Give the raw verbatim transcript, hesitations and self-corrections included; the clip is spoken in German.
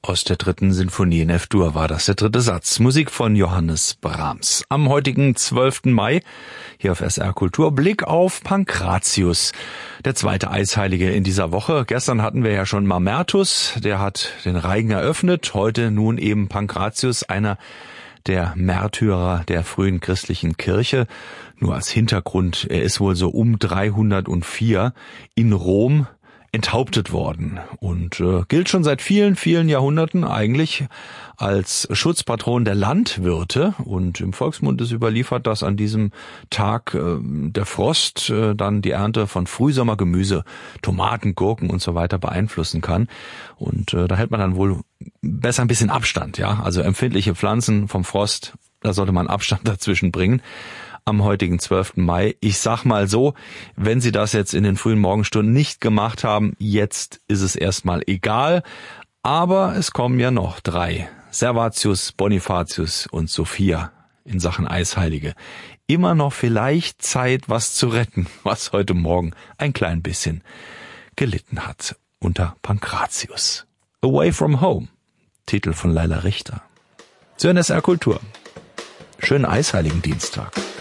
Aus der dritten Sinfonie in F-Dur war das der dritte Satz. Musik von Johannes Brahms. Am heutigen zwölften Mai, hier auf S R Kultur, Blick auf Pankratius, der zweite Eisheilige in dieser Woche. Gestern hatten wir ja schon Mamertus, der hat den Reigen eröffnet. Heute nun eben Pankratius, einer der Märtyrer der frühen christlichen Kirche. Nur als Hintergrund, er ist wohl so um dreihundertvier in Rom enthauptet worden und äh, gilt schon seit vielen, vielen Jahrhunderten eigentlich als Schutzpatron der Landwirte. Und im Volksmund ist überliefert, dass an diesem Tag äh, der Frost äh, dann die Ernte von Frühsommergemüse, Tomaten, Gurken und so weiter beeinflussen kann. Und äh, da hält man dann wohl besser ein bisschen Abstand, ja. Also empfindliche Pflanzen vom Frost, da sollte man Abstand dazwischen bringen. Am heutigen zwölften Mai. Ich sag mal so, wenn Sie das jetzt in den frühen Morgenstunden nicht gemacht haben, jetzt ist es erstmal egal. Aber es kommen ja noch drei. Servatius, Bonifatius und Sophia in Sachen Eisheilige. Immer noch vielleicht Zeit, was zu retten, was heute Morgen ein klein bisschen gelitten hat unter Pankratius. Away from Home, Titel von Laila Richter. Zur N S R Kultur. Schönen Eisheiligen Dienstag.